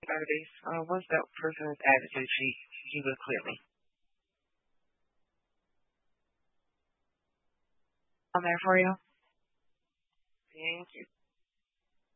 Saturdays. Once that person is added to the sheet, you look clearly. I'm there for you. Thank you.